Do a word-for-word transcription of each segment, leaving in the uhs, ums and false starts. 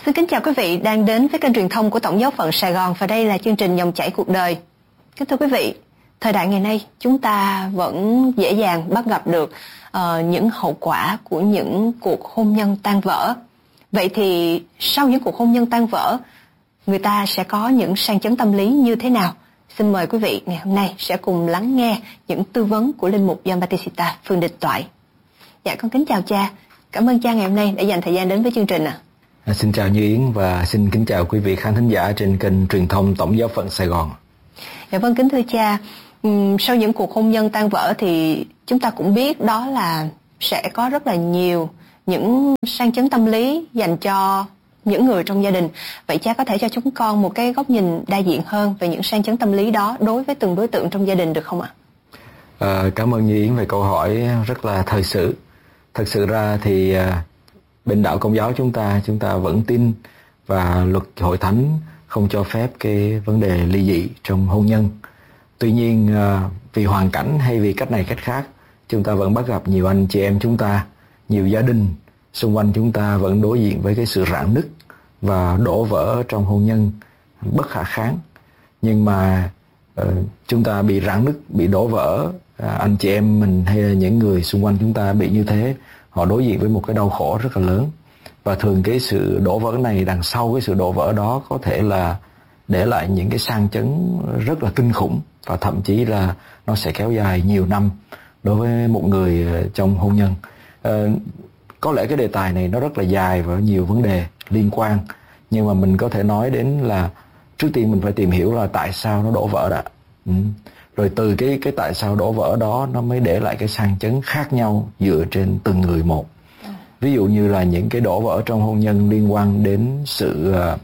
Xin kính chào quý vị đang đến với kênh truyền thông của Tổng giáo phận Sài Gòn và đây là chương trình Dòng chảy cuộc đời. Kính thưa quý vị, thời đại ngày nay chúng ta vẫn dễ dàng bắt gặp được uh, những hậu quả của những cuộc hôn nhân tan vỡ. Vậy thì sau những cuộc hôn nhân tan vỡ, người ta sẽ có những sang chấn tâm lý như thế nào? Xin mời quý vị ngày hôm nay sẽ cùng lắng nghe những tư vấn của Linh mục Gioan Battista Phương Đình Toại. Dạ, con kính chào cha. Cảm ơn cha ngày hôm nay đã dành thời gian đến với chương trình ạ. À. Xin chào Như Yến và xin kính chào quý vị khán thính giả trên kênh truyền thông Tổng giáo phận Sài Gòn. Dạ vâng, kính thưa cha, uhm, sau những cuộc hôn nhân tan vỡ thì chúng ta cũng biết đó là sẽ có rất là nhiều những sang chấn tâm lý dành cho những người trong gia đình. Vậy cha có thể cho chúng con một cái góc nhìn đa diện hơn về những sang chấn tâm lý đó đối với từng đối tượng trong gia đình được không ạ? À, cảm ơn Như Yến về câu hỏi rất là thời sự. Thật sự ra thì à, bên đạo Công giáo chúng ta chúng ta vẫn tin và luật hội thánh không cho phép cái vấn đề ly dị trong hôn nhân. Tuy nhiên à, vì hoàn cảnh hay vì cách này cách khác, chúng ta vẫn bắt gặp nhiều anh chị em chúng ta, nhiều gia đình xung quanh chúng ta vẫn đối diện với cái sự rạn nứt và đổ vỡ trong hôn nhân bất khả kháng. Nhưng mà uh, chúng ta bị rạn nứt, bị đổ vỡ, uh, anh chị em mình hay là những người xung quanh chúng ta bị như thế, họ đối diện với một cái đau khổ rất là lớn. Và thường cái sự đổ vỡ này, đằng sau cái sự đổ vỡ đó có thể là để lại những cái sang chấn rất là kinh khủng, và thậm chí là nó sẽ kéo dài nhiều năm đối với một người trong hôn nhân. Uh, có lẽ cái đề tài này nó rất là dài và nhiều vấn đề liên quan, nhưng mà mình có thể nói đến là trước tiên mình phải tìm hiểu là tại sao nó đổ vỡ đã. Ừ. Rồi từ cái cái tại sao đổ vỡ đó nó mới để lại cái sang chấn khác nhau dựa trên từng người một. Ví dụ như là những cái đổ vỡ trong hôn nhân liên quan đến sự uh,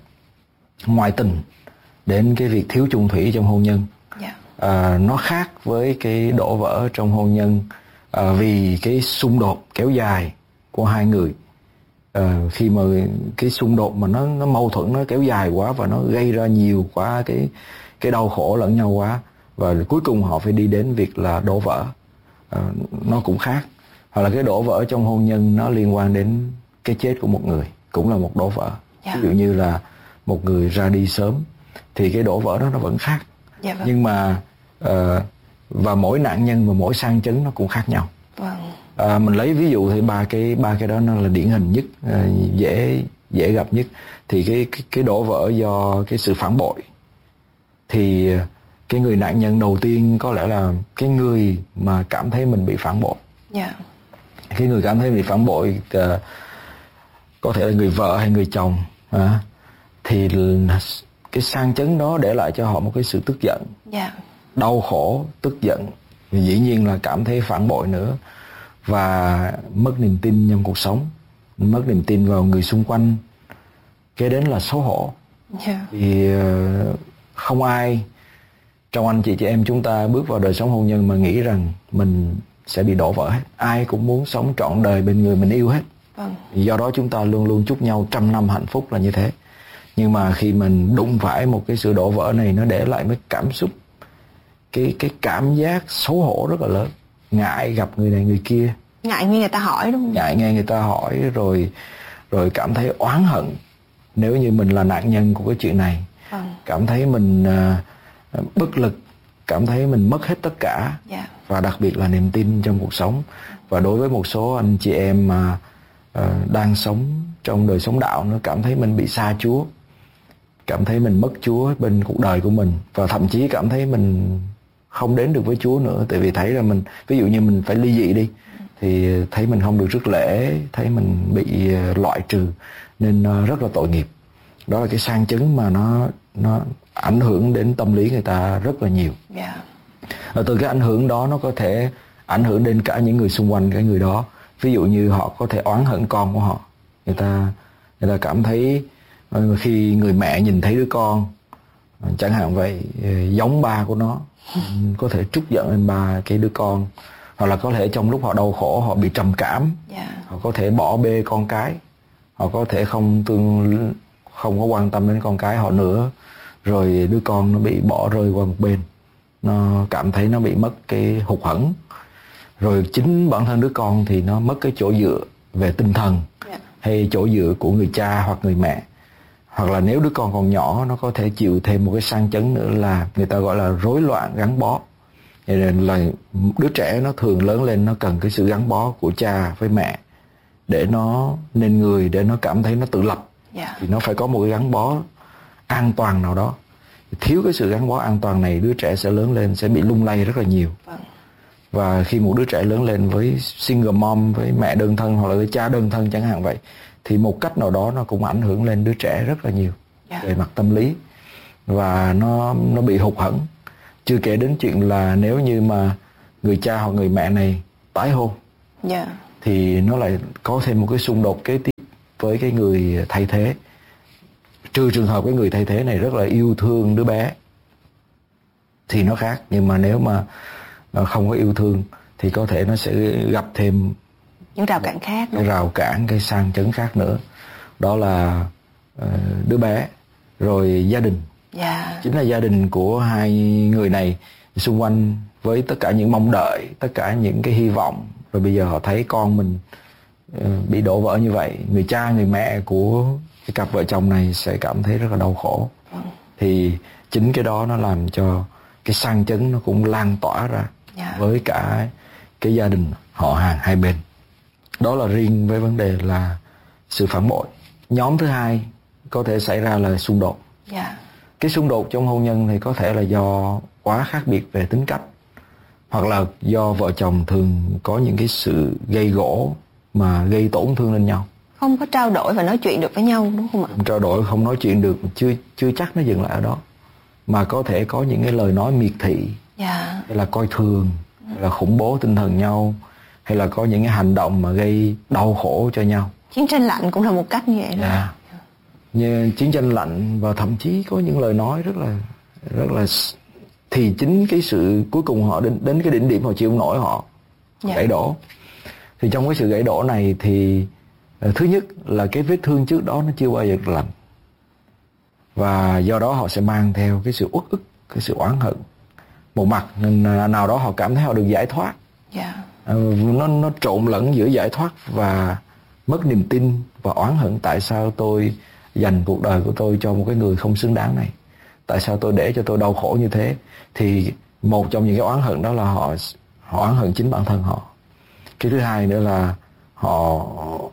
ngoại tình, đến cái việc thiếu chung thủy trong hôn nhân. Yeah. Uh, nó khác với cái đổ vỡ trong hôn nhân uh, vì cái xung đột kéo dài của hai người. Uh, khi mà cái xung đột mà nó nó mâu thuẫn nó kéo dài quá và nó gây ra nhiều quá cái cái đau khổ lẫn nhau quá, và cuối cùng họ phải đi đến việc là đổ vỡ. Uh, nó cũng khác. Hoặc là cái đổ vỡ trong hôn nhân nó liên quan đến cái chết của một người, cũng là một đổ vỡ. Yeah. Ví dụ như là một người ra đi sớm thì cái đổ vỡ đó nó vẫn khác. Yeah, vâng. Nhưng mà uh, và mỗi nạn nhân và mỗi sang chấn nó cũng khác nhau. Vâng. À, mình lấy ví dụ thì ba cái ba cái đó nó là điển hình nhất, à, dễ dễ gặp nhất. Thì cái, cái cái đổ vỡ do cái sự phản bội, thì cái người nạn nhân đầu tiên có lẽ là cái người mà cảm thấy mình bị phản bội. Yeah. Cái người cảm thấy bị phản bội uh, có thể là người vợ hay người chồng, uh, thì cái sang chấn đó để lại cho họ một cái sự tức giận, yeah. đau khổ, tức giận, dĩ nhiên là cảm thấy phản bội nữa, và mất niềm tin trong cuộc sống, mất niềm tin vào người xung quanh, kế đến là xấu hổ. Yeah. Thì uh, không ai trong anh chị chị em chúng ta bước vào đời sống hôn nhân mà nghĩ rằng mình sẽ bị đổ vỡ hết. Ai cũng muốn sống trọn đời bên người mình yêu hết. Vâng. Do đó chúng ta luôn luôn chúc nhau trăm năm hạnh phúc là như thế. Nhưng mà khi mình đụng phải một cái sự đổ vỡ này, nó để lại mấy cảm xúc, cái cái cảm giác xấu hổ rất là lớn, ngại gặp người này người kia, ngại nghe người ta hỏi, đúng không? Ngại nghe người ta hỏi, rồi rồi cảm thấy oán hận nếu như mình là nạn nhân của cái chuyện này. Vâng. Cảm thấy mình uh, bất lực, cảm thấy mình mất hết tất cả. Yeah. Và đặc biệt là niềm tin trong cuộc sống. Và đối với một số anh chị em mà uh, đang sống trong đời sống đạo, nó cảm thấy mình bị xa Chúa, cảm thấy mình mất Chúa bên cuộc đời của mình, và thậm chí cảm thấy mình không đến được với Chúa nữa. Tại vì thấy là mình, ví dụ như mình phải ly dị đi, thì thấy mình không được rước lễ, thấy mình bị loại trừ, nên rất là tội nghiệp. Đó là cái sang chấn mà nó nó ảnh hưởng đến tâm lý người ta rất là nhiều. Yeah. Và từ cái ảnh hưởng đó nó có thể ảnh hưởng đến cả những người xung quanh cái người đó. Ví dụ như họ có thể oán hận con của họ. Người ta người ta cảm thấy khi người mẹ nhìn thấy đứa con chẳng hạn vậy, giống ba của nó, có thể trút giận lên ba cái đứa con. Hoặc là có thể trong lúc họ đau khổ họ bị trầm cảm. Yeah. Họ có thể bỏ bê con cái, họ có thể không tương không có quan tâm đến con cái họ nữa, rồi đứa con nó bị bỏ rơi qua một bên, nó cảm thấy nó bị mất cái hụt hẫng. Rồi chính bản thân đứa con thì nó mất cái chỗ dựa về tinh thần, yeah. hay chỗ dựa của người cha hoặc người mẹ. hoặc là nếu đứa con còn nhỏ nó có thể chịu thêm một cái sang chấn nữa là người ta gọi là rối loạn gắn bó. Vậy nên là đứa trẻ nó thường lớn lên nó cần cái sự gắn bó của cha với mẹ để nó nên người, để nó cảm thấy nó tự lập. Yeah. Thì nó phải có một cái gắn bó an toàn nào đó. Thiếu cái sự gắn bó an toàn này, đứa trẻ sẽ lớn lên sẽ bị lung lay rất là nhiều. Vâng. Và khi một đứa trẻ lớn lên với single mom, với mẹ đơn thân hoặc là với cha đơn thân chẳng hạn vậy, thì một cách nào đó nó cũng ảnh hưởng lên đứa trẻ rất là nhiều. Yeah. Về mặt tâm lý. Và nó, nó bị hụt hẫng. Chưa kể đến chuyện là nếu như mà người cha hoặc người mẹ này tái hôn, yeah, thì nó lại có thêm một cái xung đột kế tiếp với cái người thay thế. Trừ trường hợp cái người thay thế này rất là yêu thương đứa bé thì nó khác. Nhưng mà nếu mà không có yêu thương thì có thể nó sẽ gặp thêm những rào cản khác, cái rào cản, cái sang chấn khác nữa. Đó là uh, đứa bé, rồi gia đình. Yeah. Chính là gia đình của hai người này xung quanh với tất cả những mong đợi, tất cả những cái hy vọng. Rồi bây giờ họ thấy con mình uh, bị đổ vỡ như vậy. Người cha, người mẹ của cái cặp vợ chồng này sẽ cảm thấy rất là đau khổ. Mm. Thì chính cái đó nó làm cho cái sang chấn nó cũng lan tỏa ra, yeah, với cả cái gia đình họ hàng hai bên. Đó là riêng với vấn đề là sự phản bội. Nhóm thứ hai có thể xảy ra là xung đột. Yeah. Cái xung đột trong hôn nhân thì có thể là do quá khác biệt về tính cách, hoặc là do vợ chồng thường có những cái sự gây gổ mà gây tổn thương lên nhau. Không có trao đổi và nói chuyện được với nhau, đúng không ạ? Không trao đổi, không nói chuyện được, chưa chưa chắc nó dừng lại ở đó. Mà có thể có những cái lời nói miệt thị, yeah, hay là coi thường, hay là khủng bố tinh thần nhau, hay là có những cái hành động mà gây đau khổ cho nhau. Chiến tranh lạnh cũng là một cách như vậy đó. Yeah. Như chiến tranh lạnh, và thậm chí có những lời nói rất là rất là thì chính cái sự cuối cùng họ đến đến cái đỉnh điểm họ chịu không nổi, họ yeah. gãy đổ. Thì trong cái sự gãy đổ này thì uh, thứ nhất là cái vết thương trước đó nó chưa bao giờ được lành, và do đó họ sẽ mang theo cái sự uất ức, cái sự oán hận. Một mặt nào đó họ cảm thấy họ được giải thoát, yeah. uh, nó nó trộn lẫn giữa giải thoát và mất niềm tin và oán hận. Tại sao tôi dành cuộc đời của tôi cho một cái người không xứng đáng này? Tại sao tôi để cho tôi đau khổ như thế? Thì một trong những cái oán hận đó là họ họ oán hận chính bản thân họ. Cái thứ hai nữa là họ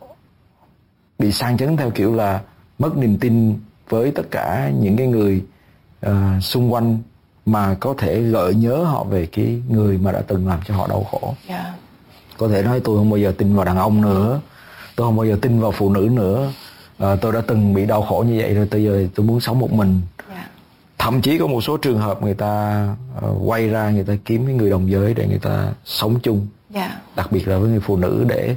bị sang chấn theo kiểu là mất niềm tin với tất cả những cái người uh, xung quanh mà có thể gợi nhớ họ về cái người mà đã từng làm cho họ đau khổ. Yeah. Có thể nói tôi không bao giờ tin vào đàn ông nữa, tôi không bao giờ tin vào phụ nữ nữa, à, tôi đã từng bị đau khổ như vậy rồi, bây giờ tôi muốn sống một mình. Yeah. Thậm chí có một số trường hợp người ta uh, quay ra, người ta kiếm cái người đồng giới để người ta sống chung. Yeah. Đặc biệt là với người phụ nữ, để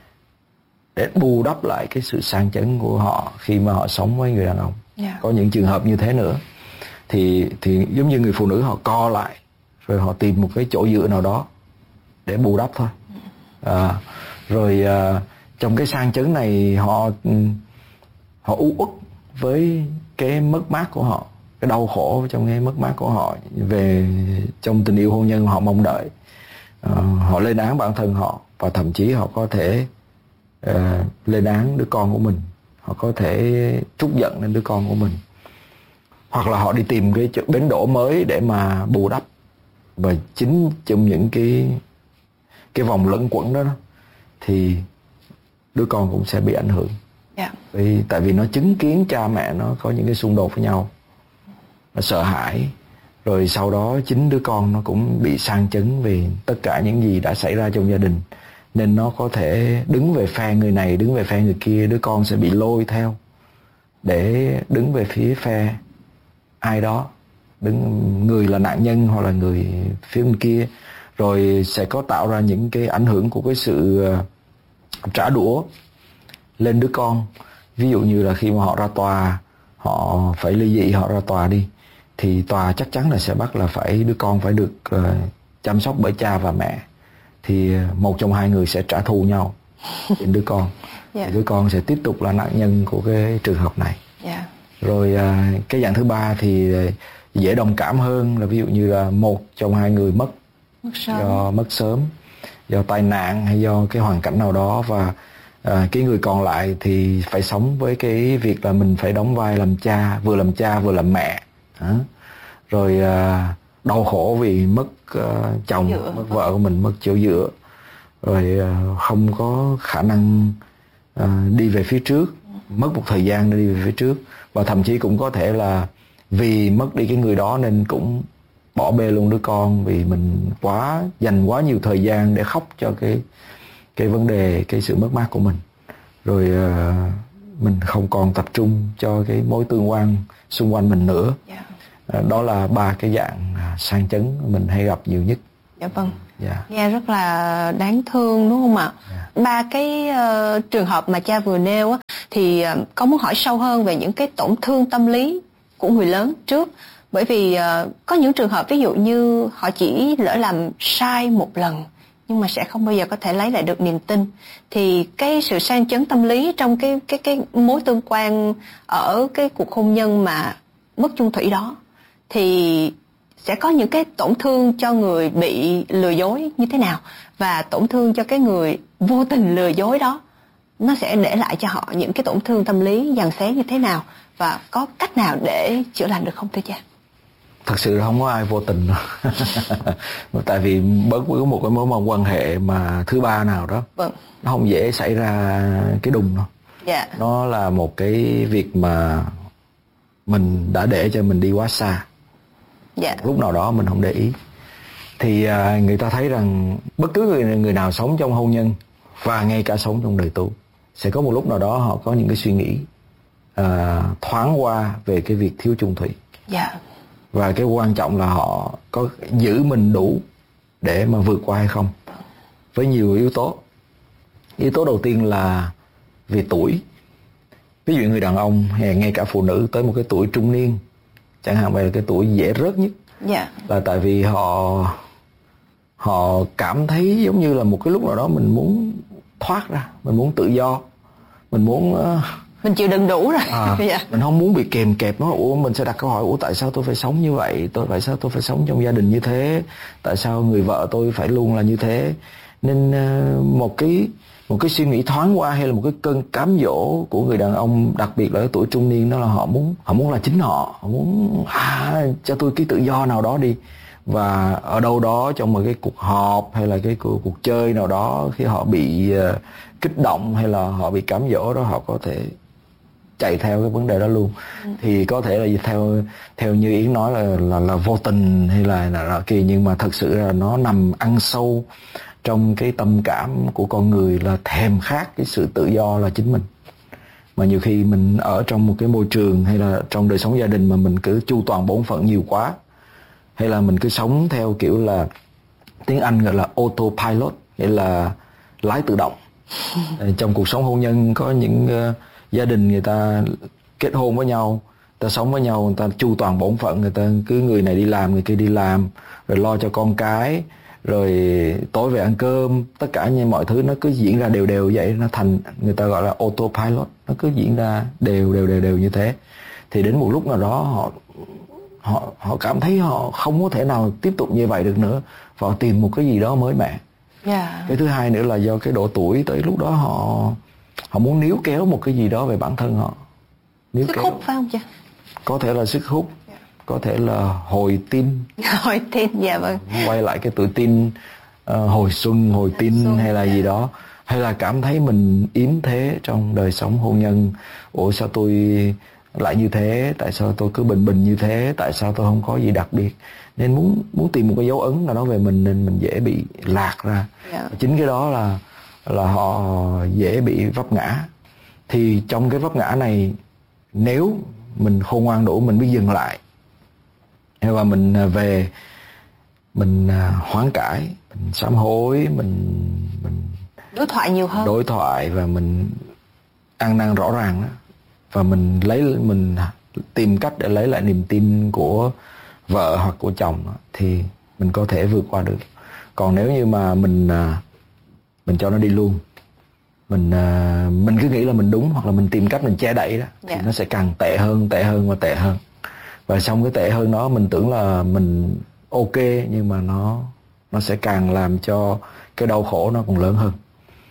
để bù đắp lại cái sự sang chấn của họ khi mà họ sống với người đàn ông. Yeah. Có những trường hợp như thế nữa. Thì thì giống như người phụ nữ họ co lại, rồi họ tìm một cái chỗ dựa nào đó để bù đắp thôi. À, rồi à, trong cái sang chấn này họ họ u uất với cái mất mát của họ, cái đau khổ trong cái mất mát của họ về trong tình yêu hôn nhân họ mong đợi. À, họ lên án bản thân họ, và thậm chí họ có thể uh, lên án đứa con của mình, họ có thể trút giận lên đứa con của mình, hoặc là họ đi tìm cái bến đỗ mới để mà bù đắp. Và chính trong những cái cái vòng lẫn quẩn đó, đó thì đứa con cũng sẽ bị ảnh hưởng. Yeah. Vì, tại vì nó chứng kiến cha mẹ nó có những cái xung đột với nhau, nó sợ hãi, rồi sau đó chính đứa con nó cũng bị sang chấn vì tất cả những gì đã xảy ra trong gia đình, nên nó có thể đứng về phe người này, đứng về phe người kia. Đứa con sẽ bị lôi theo để đứng về phía phe ai đó, đứng người là nạn nhân hoặc là người phía bên kia, rồi sẽ có tạo ra những cái ảnh hưởng của cái sự trả đũa lên đứa con. Ví dụ như là khi mà họ ra tòa, họ phải ly dị, họ ra tòa đi, thì tòa chắc chắn là sẽ bắt là phải đứa con phải được uh, chăm sóc bởi cha và mẹ. Thì một trong hai người sẽ trả thù nhau trên đứa con. Yeah. Thì đứa con sẽ tiếp tục là nạn nhân của cái trường hợp này. Yeah. Rồi uh, cái dạng thứ ba thì dễ đồng cảm hơn, là ví dụ như là một trong hai người mất, mất sớm. do mất sớm, do tai nạn hay do cái hoàn cảnh nào đó, và À, cái người còn lại thì phải sống với cái việc là mình phải đóng vai làm cha, vừa làm cha vừa làm mẹ. À, rồi à, đau khổ vì mất uh, chồng, mất vợ của mình, mất chỗ dựa, rồi uh, không có khả năng uh, đi về phía trước, mất một thời gian để đi về phía trước, và thậm chí cũng có thể là vì mất đi cái người đó nên cũng bỏ bê luôn đứa con, vì mình quá dành quá nhiều thời gian để khóc cho cái cái vấn đề, cái sự mất mát của mình, rồi uh, mình không còn tập trung cho cái mối tương quan xung quanh mình nữa. Yeah. Uh, đó là ba cái dạng uh, sang chấn mình hay gặp nhiều nhất. Dạ vâng. Yeah. Nghe rất là đáng thương đúng không ạ? Yeah. Ba cái uh, trường hợp mà cha vừa nêu á, thì uh, có muốn hỏi sâu hơn về những cái tổn thương tâm lý của người lớn trước. Bởi vì uh, có những trường hợp ví dụ như họ chỉ lỡ làm sai một lần nhưng mà sẽ không bao giờ có thể lấy lại được niềm tin, thì cái sự sang chấn tâm lý trong cái cái cái mối tương quan ở cái cuộc hôn nhân mà mất chung thủy đó thì sẽ có những cái tổn thương cho người bị lừa dối như thế nào, và tổn thương cho cái người vô tình lừa dối đó nó sẽ để lại cho họ những cái tổn thương tâm lý giằng xé như thế nào, và có cách nào để chữa lành được không thưa cha? Thật sự không có ai vô tình đâu. Tại vì bất cứ một cái mối quan hệ mà thứ ba nào đó, vâng, nó không dễ xảy ra cái đùng đâu. Dạ. Nó là một cái việc mà mình đã để cho mình đi quá xa. Dạ. Lúc nào đó mình không để ý. Thì à, người ta thấy rằng bất cứ người, người nào sống trong hôn nhân và ngay cả sống trong đời tu, sẽ có một lúc nào đó họ có những cái suy nghĩ à, thoáng qua về cái việc thiếu chung thủy. Dạ. Và cái quan trọng là họ có giữ mình đủ để mà vượt qua hay không, với nhiều yếu tố. Yếu tố đầu tiên là về tuổi. Ví dụ người đàn ông hay ngay cả phụ nữ tới một cái tuổi trung niên, chẳng hạn vậy là cái tuổi dễ rớt nhất. Yeah. Là tại vì họ họ cảm thấy giống như là một cái lúc nào đó mình muốn thoát ra, mình muốn tự do, mình muốn uh, mình chịu đựng đủ rồi. À, dạ. Mình không muốn bị kèm kẹp nó. Ủa, mình sẽ đặt câu hỏi, ủa tại sao tôi phải sống như vậy? Tôi tại sao tôi phải sống trong gia đình như thế? Tại sao người vợ tôi phải luôn là như thế? Nên uh, một cái một cái suy nghĩ thoáng qua hay là một cái cơn cám dỗ của người đàn ông, đặc biệt là ở tuổi trung niên, đó là họ muốn họ muốn là chính họ, họ muốn à, cho tôi cái tự do nào đó đi. Và ở đâu đó trong một cái cuộc họp hay là cái cuộc, cuộc chơi nào đó, khi họ bị uh, kích động hay là họ bị cám dỗ đó, họ có thể chạy theo cái vấn đề đó luôn. Ừ. Thì có thể là theo theo như Yến nói là là là vô tình hay là là, là kỳ, nhưng mà thật sự là nó nằm ăn sâu trong cái tâm cảm của con người, là thèm khát cái sự tự do là chính mình. Mà nhiều khi mình ở trong một cái môi trường hay là trong đời sống gia đình mà mình cứ chu toàn bổn phận nhiều quá, hay là mình cứ sống theo kiểu là tiếng Anh gọi là autopilot, nghĩa là lái tự động. Trong cuộc sống hôn nhân có những uh, gia đình người ta kết hôn với nhau, người ta sống với nhau, người ta chu toàn bổn phận, người ta cứ người này đi làm, người kia đi làm, rồi lo cho con cái, rồi tối về ăn cơm, tất cả như mọi thứ nó cứ diễn ra đều đều vậy, nó thành, người ta gọi là autopilot, nó cứ diễn ra đều đều đều đều như thế. Thì đến một lúc nào đó họ họ họ cảm thấy họ không có thể nào tiếp tục như vậy được nữa, và họ tìm một cái gì đó mới mẻ. Yeah. Cái thứ hai nữa là do cái độ tuổi, tới lúc đó họ họ muốn níu kéo một cái gì đó về bản thân họ. Níu sức kéo. Hút phải không cha? Có thể là sức hút, yeah. Có thể là hồi tin. Hồi tin, dạ vâng. Quay lại cái tuổi tin, uh, hồi xuân, hồi tin xuân, hay là yeah. gì đó. Hay là cảm thấy mình yếm thế trong đời sống hôn nhân. Ủa sao tôi lại như thế? Tại sao tôi cứ bình bình như thế? Tại sao tôi không có gì đặc biệt? Nên muốn muốn tìm một cái dấu ấn nào đó về mình, nên mình dễ bị lạc ra. Yeah. Chính cái đó là là họ dễ bị vấp ngã. Thì trong cái vấp ngã này, nếu mình khôn ngoan đủ, mình biết dừng lại, và mình về, mình hoán cải, mình sám hối, mình mình đối thoại nhiều hơn, đối thoại và mình ăn năn rõ ràng đó, và mình lấy mình tìm cách để lấy lại niềm tin của vợ hoặc của chồng đó, thì mình có thể vượt qua được. Còn nếu như mà mình mình cho nó đi luôn, mình mình cứ nghĩ là mình đúng, hoặc là mình tìm cách mình che đậy đó, thì yeah. nó sẽ càng tệ hơn, tệ hơn và tệ hơn. Và xong cái tệ hơn đó, mình tưởng là mình ok, nhưng mà nó nó sẽ càng làm cho cái đau khổ nó còn lớn hơn.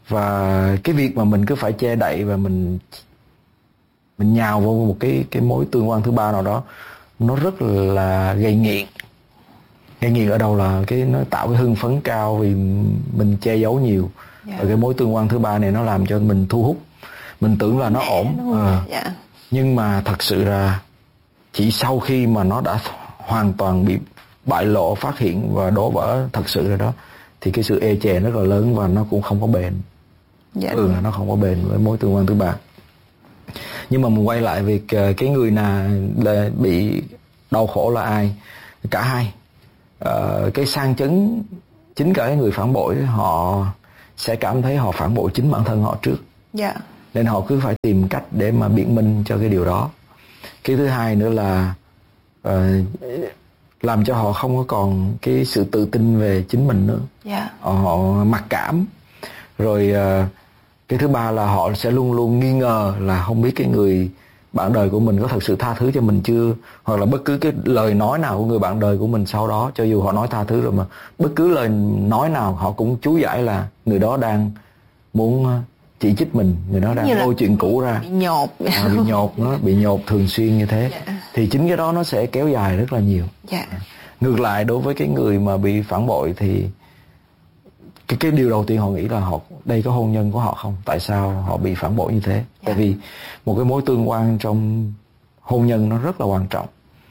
Và cái việc mà mình cứ phải che đậy và mình mình nhào vào một cái cái mối tương quan thứ ba nào đó, nó rất là gây nghiện. Gây nghiện ở đâu là cái nó tạo cái hưng phấn cao vì mình che giấu nhiều. Yeah. Và cái mối tương quan thứ ba này nó làm cho mình thu hút. Mình tưởng là nó Mẹ, ổn. À. Yeah. Nhưng mà thật sự là chỉ sau khi mà nó đã hoàn toàn bị bại lộ, phát hiện và đổ vỡ thật sự rồi đó, thì cái sự ê chề rất là lớn và nó cũng không có bền. Dạ. Ừ, nó không có bền với mối tương quan thứ ba. Nhưng mà mình quay lại việc cái người nào là bị đau khổ là ai? Cả hai. Ờ, cái sang chấn, chính cả cái người phản bội họ sẽ cảm thấy họ phản bội chính bản thân họ trước. Dạ. Nên họ cứ phải tìm cách để mà biện minh cho cái điều đó. Cái thứ hai nữa là uh, làm cho họ không có còn cái sự tự tin về chính mình nữa. Yeah. Họ, họ mặc cảm. Rồi uh, cái thứ ba là họ sẽ luôn luôn nghi ngờ là không biết cái người bạn đời của mình có thật sự tha thứ cho mình chưa, hoặc là bất cứ cái lời nói nào của người bạn đời của mình sau đó, cho dù họ nói tha thứ rồi mà bất cứ lời nói nào họ cũng chú giải là người đó đang muốn chỉ trích mình, người đó đang lôi chuyện cũ ra, bị nhột, à, bị nhột nó bị nhột thường xuyên như thế. Dạ. Thì chính cái đó nó sẽ kéo dài rất là nhiều. Dạ. Ngược lại đối với cái người mà bị phản bội thì cái cái điều đầu tiên họ nghĩ là họ đây có hôn nhân của họ không, tại sao họ bị phản bội như thế. Yeah. Tại vì một cái mối tương quan trong hôn nhân nó rất là quan trọng,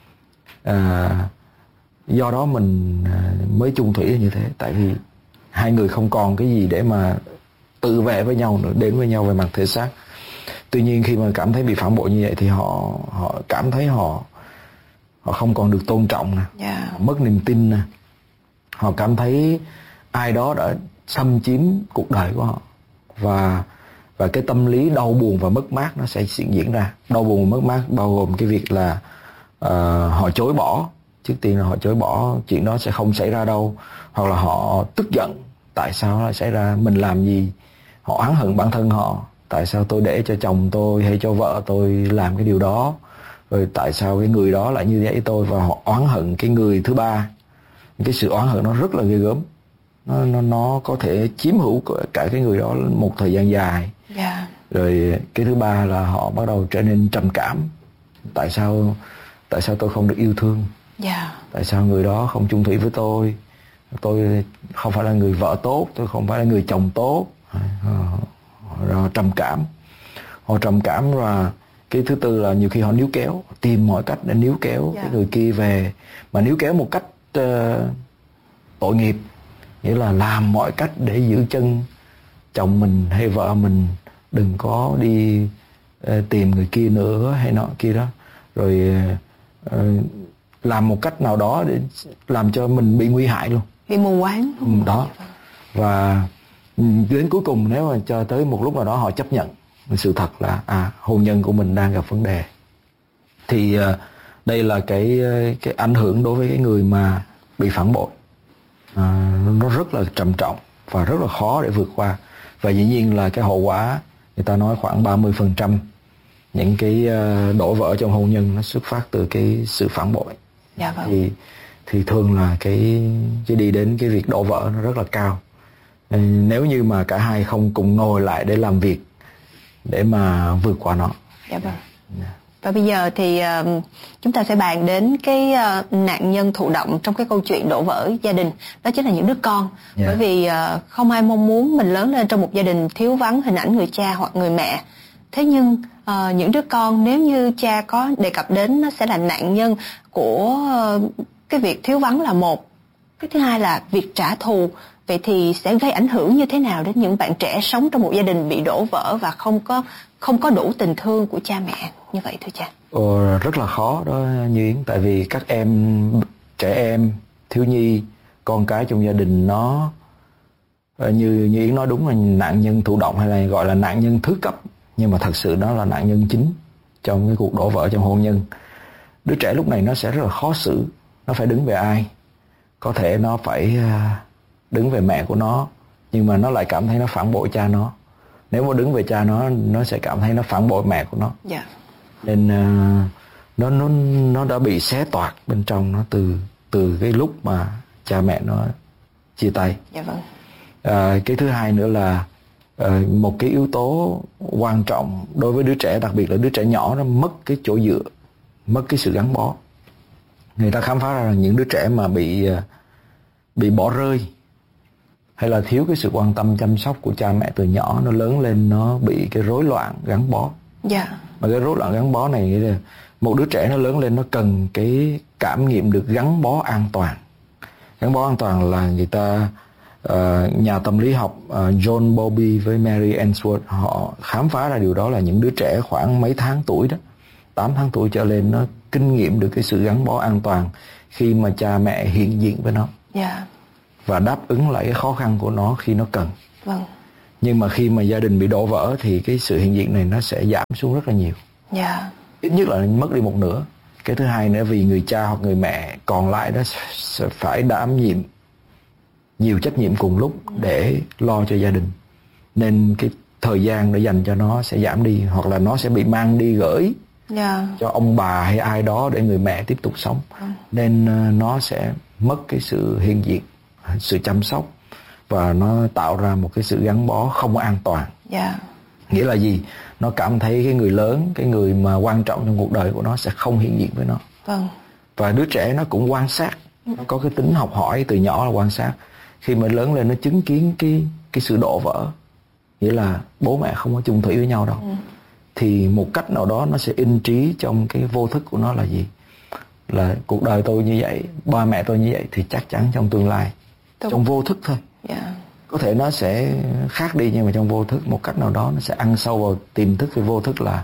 à, do đó mình mới chung thủy như thế. Tại vì hai người không còn cái gì để mà tự vệ với nhau nữa, đến với nhau về mặt thể xác. Tuy nhiên khi mà cảm thấy bị phản bội như vậy thì họ họ cảm thấy họ họ không còn được tôn trọng nè, yeah. Họ mất niềm tin nè, họ cảm thấy ai đó đã xâm chiếm cuộc đời của họ, và và cái tâm lý đau buồn và mất mát nó sẽ diễn ra. Đau buồn và mất mát bao gồm cái việc là uh, họ chối bỏ. Trước tiên là họ chối bỏ chuyện đó sẽ không xảy ra đâu, hoặc là họ tức giận tại sao nó lại xảy ra, mình làm gì. Họ oán hận bản thân họ, tại sao tôi để cho chồng tôi hay cho vợ tôi làm cái điều đó, rồi tại sao cái người đó lại như vậy tôi. Và họ oán hận cái người thứ ba. Cái sự oán hận nó rất là ghê gớm, nó nó nó có thể chiếm hữu cả cái người đó một thời gian dài. Yeah. Rồi cái thứ ba là họ bắt đầu trở nên trầm cảm. Tại sao tại sao tôi không được yêu thương? Yeah. Tại sao người đó không chung thủy với tôi? Tôi không phải là người vợ tốt, tôi không phải là người chồng tốt. Rồi trầm cảm. Họ trầm cảm. Và cái thứ tư là nhiều khi họ níu kéo, tìm mọi cách để níu kéo yeah. cái người kia về, mà níu kéo một cách uh, tội nghiệp, nghĩa là làm mọi cách để giữ chân chồng mình hay vợ mình đừng có đi uh, tìm người kia nữa hay nọ kia đó. Rồi uh, làm một cách nào đó để làm cho mình bị nguy hại luôn, bị mù quáng. Ừ, đó. Và đến cuối cùng nếu mà cho tới một lúc nào đó họ chấp nhận sự thật là à hôn nhân của mình đang gặp vấn đề, thì uh, đây là cái cái ảnh hưởng đối với cái người mà bị phản bội. À, nó rất là trầm trọng và rất là khó để vượt qua. Và dĩ nhiên là cái hậu quả, người ta nói khoảng ba mươi phần trăm những cái uh, đổ vỡ trong hôn nhân nó xuất phát từ cái sự phản bội. Dạ vâng. Thì thì thường là cái cái đi đến cái việc đổ vỡ nó rất là cao. Nếu như mà cả hai không cùng ngồi lại để làm việc để mà vượt qua nó. Dạ vâng. Yeah. Và bây giờ thì uh, chúng ta sẽ bàn đến cái uh, nạn nhân thụ động trong cái câu chuyện đổ vỡ gia đình, đó chính là những đứa con. Yeah. Bởi vì uh, không ai mong muốn mình lớn lên trong một gia đình thiếu vắng hình ảnh người cha hoặc người mẹ. Thế nhưng uh, những đứa con, nếu như cha có đề cập đến, nó sẽ là nạn nhân của uh, cái việc thiếu vắng là một. Cái thứ hai là việc trả thù. Vậy thì sẽ gây ảnh hưởng như thế nào đến những bạn trẻ sống trong một gia đình bị đổ vỡ và không có không có đủ tình thương của cha mẹ như vậy thưa cha? Ồ, rất là khó đó Như Yến. Tại vì các em, trẻ em, thiếu nhi, con cái trong gia đình nó như như Yến nói đúng là nạn nhân thụ động, hay là gọi là nạn nhân thứ cấp, nhưng mà thật sự nó là nạn nhân chính trong cái cuộc đổ vỡ trong hôn nhân. Đứa trẻ lúc này nó sẽ rất là khó xử. Nó phải đứng về ai? Có thể nó phải đứng về mẹ của nó, nhưng mà nó lại cảm thấy nó phản bội cha nó. Nếu mà đứng về cha nó, nó sẽ cảm thấy nó phản bội mẹ của nó. Yeah. Nên uh, nó nó nó đã bị xé toạc bên trong nó từ từ cái lúc mà cha mẹ nó chia tay. Yeah, vâng. Uh, cái thứ hai nữa là uh, một cái yếu tố quan trọng đối với đứa trẻ, đặc biệt là đứa trẻ nhỏ, nó mất cái chỗ dựa, mất cái sự gắn bó. Người ta khám phá ra là những đứa trẻ mà bị uh, bị bỏ rơi hay là thiếu cái sự quan tâm chăm sóc của cha mẹ từ nhỏ, nó lớn lên nó bị cái rối loạn gắn bó. Dạ. Yeah. Mà cái rối loạn gắn bó này nghĩa là một đứa trẻ nó lớn lên nó cần cái cảm nghiệm được gắn bó an toàn. Gắn bó an toàn là người ta uh, nhà tâm lý học uh, John Bowlby với Mary Ainsworth họ khám phá ra điều đó, là những đứa trẻ khoảng mấy tháng tuổi đó, tám tháng tuổi trở lên, nó kinh nghiệm được cái sự gắn bó an toàn khi mà cha mẹ hiện diện với nó. Dạ. Yeah. Và đáp ứng lại cái khó khăn của nó khi nó cần. Vâng. Nhưng mà khi mà gia đình bị đổ vỡ thì cái sự hiện diện này nó sẽ giảm xuống rất là nhiều. Dạ. Yeah. Ít nhất là mất đi một nửa. Cái thứ hai nữa, vì người cha hoặc người mẹ còn lại đó sẽ phải đảm nhiệm nhiều trách nhiệm cùng lúc để lo cho gia đình, nên cái thời gian để dành cho nó sẽ giảm đi, hoặc là nó sẽ bị mang đi gửi yeah. cho ông bà hay ai đó để người mẹ tiếp tục sống. ừ. Nên nó sẽ mất cái sự hiện diện, sự chăm sóc, và nó tạo ra một cái sự gắn bó không an toàn. yeah. Nghĩa là gì? Nó cảm thấy cái người lớn, cái người mà quan trọng trong cuộc đời của nó sẽ không hiện diện với nó. Vâng. Và đứa trẻ nó cũng quan sát, nó có cái tính học hỏi từ nhỏ là quan sát. Khi mà lớn lên nó chứng kiến cái cái sự đổ vỡ, nghĩa là bố mẹ không có chung thủy với nhau đâu. ừ. Thì một cách nào đó nó sẽ in trí trong cái vô thức của nó là gì? Là cuộc đời tôi như vậy, ba mẹ tôi như vậy, thì chắc chắn trong tương lai, Đúng. trong vô thức thôi. yeah. Có thể nó sẽ khác đi, nhưng mà trong vô thức một cách nào đó nó sẽ ăn sâu vào tiềm thức, cái vô thức là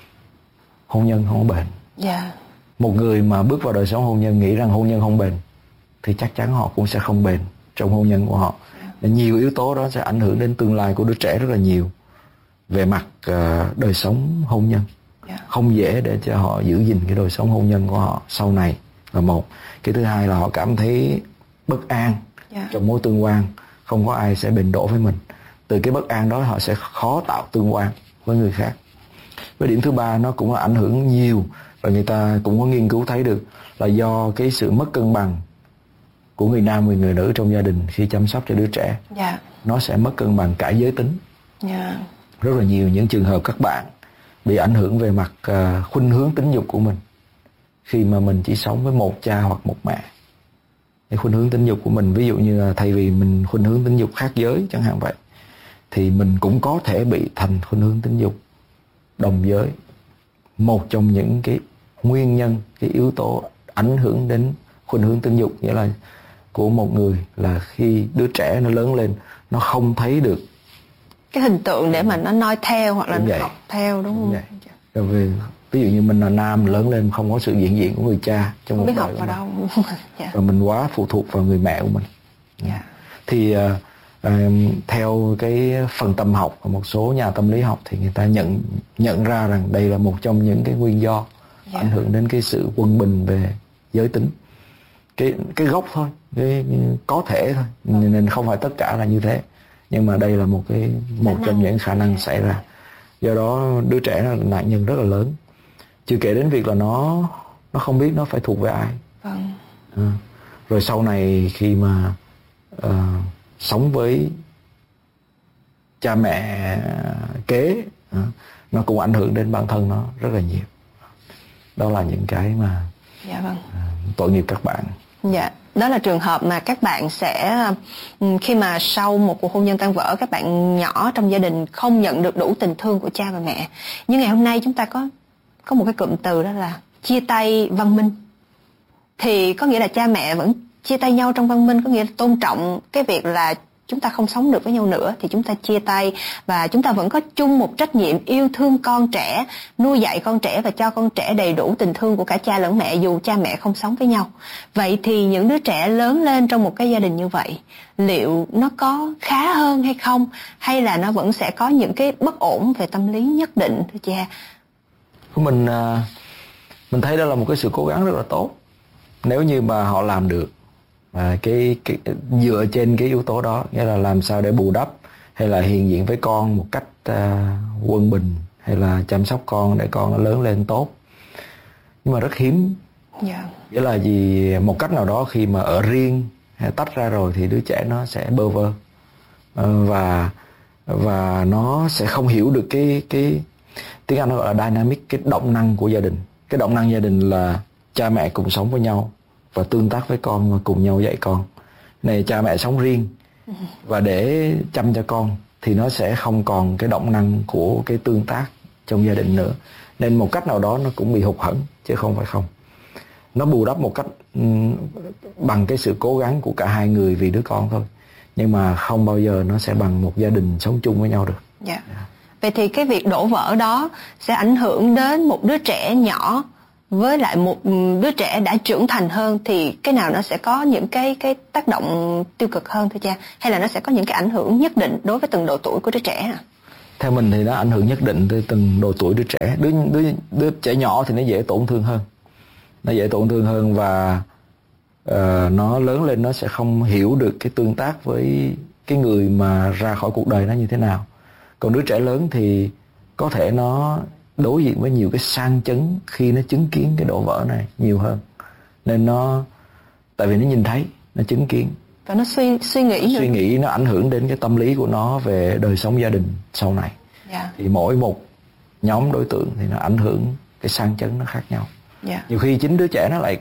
hôn nhân không có bền. yeah. Một người mà bước vào đời sống hôn nhân nghĩ rằng hôn nhân không bền thì chắc chắn họ cũng sẽ không bền trong hôn nhân của họ. yeah. Nhiều yếu tố đó sẽ ảnh hưởng đến tương lai của đứa trẻ rất là nhiều về mặt uh, đời sống hôn nhân. yeah. Không dễ để cho họ giữ gìn cái đời sống hôn nhân của họ sau này là một. Cái thứ hai là họ cảm thấy bất an yeah. trong mối tương quan, không có ai sẽ bền đổ với mình. Từ cái bất an đó họ sẽ khó tạo tương quan với người khác. Với điểm thứ ba, nó cũng là ảnh hưởng nhiều, và người ta cũng có nghiên cứu thấy được là do cái sự mất cân bằng của người nam và người nữ trong gia đình khi chăm sóc cho đứa trẻ. yeah. Nó sẽ mất cân bằng cả giới tính. yeah. Rất là nhiều những trường hợp các bạn bị ảnh hưởng về mặt uh, khuynh hướng tính dục của mình khi mà mình chỉ sống với một cha hoặc một mẹ. Cái khuynh hướng tính dục của mình, ví dụ như là thay vì mình khuynh hướng tính dục khác giới chẳng hạn vậy, thì mình cũng có thể bị thành khuynh hướng tính dục đồng giới. Một trong những cái nguyên nhân, cái yếu tố ảnh hưởng đến khuynh hướng tính dục nghĩa là của một người là khi đứa trẻ nó lớn lên, nó không thấy được cái hình tượng để mà nó noi theo hoặc là nó học theo, đúng không? Rồi vì, ví dụ như mình là nam, lớn lên không có sự hiện diện của người cha trong không một biết đời học vào đâu. yeah. Và mình quá phụ thuộc vào người mẹ của mình. yeah. Thì uh, uh, theo cái phần tâm học và một số nhà tâm lý học thì người ta nhận nhận ra rằng đây là một trong những cái nguyên do yeah. ảnh hưởng đến cái sự quân bình về giới tính. Cái cái gốc thôi, cái có thể thôi, okay. nên không phải tất cả là như thế. Nhưng mà đây là một cái một trong những khả năng xảy ra. Do đó đứa trẻ là nạn nhân rất là lớn. Chưa kể đến việc là nó nó không biết nó phải thuộc về ai. Vâng. À, rồi sau này khi mà uh, sống với cha mẹ kế, uh, nó cũng ảnh hưởng đến bản thân nó rất là nhiều. Đó là những cái mà dạ vâng. uh, tội nghiệp các bạn. Dạ, đó là trường hợp mà các bạn sẽ khi mà sau một cuộc hôn nhân tan vỡ, các bạn nhỏ trong gia đình không nhận được đủ tình thương của cha và mẹ. Nhưng ngày hôm nay chúng ta có có một cái cụm từ, đó là chia tay văn minh. Thì có nghĩa là cha mẹ vẫn chia tay nhau trong văn minh, có nghĩa là tôn trọng cái việc là chúng ta không sống được với nhau nữa thì chúng ta chia tay, và chúng ta vẫn có chung một trách nhiệm yêu thương con trẻ, nuôi dạy con trẻ và cho con trẻ đầy đủ tình thương của cả cha lẫn mẹ dù cha mẹ không sống với nhau. Vậy thì những đứa trẻ lớn lên trong một cái gia đình như vậy, liệu nó có khá hơn hay không, hay là nó vẫn sẽ có những cái bất ổn về tâm lý nhất định thưa cha? Mình mình thấy đó là một cái sự cố gắng rất là tốt nếu như mà họ làm được. Và cái, cái dựa trên cái yếu tố đó, nghĩa là làm sao để bù đắp hay là hiện diện với con một cách uh, quân bình, hay là chăm sóc con để con nó lớn lên tốt. Nhưng mà rất hiếm. Yeah. Nghĩa là gì, một cách nào đó khi mà ở riêng hay tách ra rồi thì đứa trẻ nó sẽ bơ vơ. Uh, và và nó sẽ không hiểu được cái cái tiếng Anh nó gọi là dynamic, cái động năng của gia đình. Cái động năng gia đình là cha mẹ cùng sống với nhau và tương tác với con và cùng nhau dạy con. Này cha mẹ sống riêng và để chăm cho con thì nó sẽ không còn cái động năng của cái tương tác trong gia đình nữa. Nên một cách nào đó nó cũng bị hụt hẫng chứ không phải không. Nó bù đắp một cách um, bằng cái sự cố gắng của cả hai người vì đứa con thôi. Nhưng mà không bao giờ nó sẽ bằng một gia đình sống chung với nhau được. Dạ. Yeah. Vậy thì cái việc đổ vỡ đó sẽ ảnh hưởng đến một đứa trẻ nhỏ với lại một đứa trẻ đã trưởng thành hơn, thì cái nào nó sẽ có những cái cái tác động tiêu cực hơn thưa cha, hay là nó sẽ có những cái ảnh hưởng nhất định đối với từng độ tuổi của đứa trẻ à? Theo mình thì nó ảnh hưởng nhất định tới từng độ tuổi đứa trẻ. Đứa đứa đứa trẻ nhỏ thì nó dễ tổn thương hơn, nó dễ tổn thương hơn và uh, nó lớn lên nó sẽ không hiểu được cái tương tác với cái người mà ra khỏi cuộc đời nó như thế nào. Còn đứa trẻ lớn thì có thể nó đối diện với nhiều cái sang chấn khi nó chứng kiến cái đổ vỡ này nhiều hơn. Nên nó, tại vì nó nhìn thấy, nó chứng kiến và nó suy suy nghĩ suy nghĩ nó ảnh hưởng đến cái tâm lý của nó về đời sống gia đình sau này. Yeah. Thì mỗi một nhóm đối tượng thì nó ảnh hưởng cái sang chấn nó khác nhau. Yeah. Nhiều khi chính đứa trẻ nó lại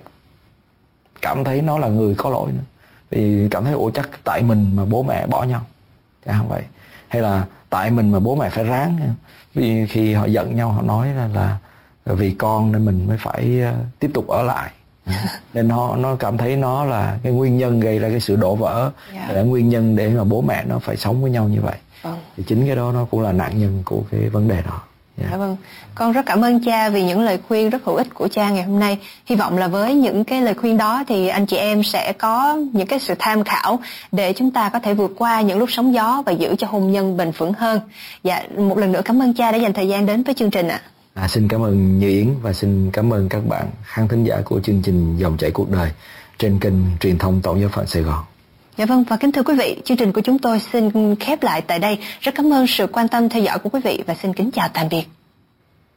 cảm thấy nó là người có lỗi nữa, vì cảm thấy ủa chắc tại mình mà bố mẹ bỏ nhau, chứ không vậy. Hay là tại mình mà bố mẹ phải ráng, vì khi họ giận nhau họ nói là, là vì con nên mình mới phải uh, tiếp tục ở lại. Nên nó nó cảm thấy nó là cái nguyên nhân gây ra cái sự đổ vỡ, yeah. là nguyên nhân để mà bố mẹ nó phải sống với nhau như vậy. Vâng. Thì chính cái đó nó cũng là nạn nhân của cái vấn đề đó. Yeah. Dạ vâng. Con rất cảm ơn cha vì những lời khuyên rất hữu ích của cha ngày hôm nay. Hy vọng là với những cái lời khuyên đó thì anh chị em sẽ có những cái sự tham khảo để chúng ta có thể vượt qua những lúc sóng gió và giữ cho hôn nhân bền vững hơn. Dạ, một lần nữa cảm ơn cha đã dành thời gian đến với chương trình ạ. À, xin cảm ơn Như Yến và xin cảm ơn các bạn khán thính giả của chương trình Dòng chảy cuộc đời trên kênh truyền thông Tổng giáo phận Sài Gòn. Dạ vâng, và kính thưa quý vị, chương trình của chúng tôi xin khép lại tại đây. Rất cảm ơn sự quan tâm theo dõi của quý vị và xin kính chào tạm biệt.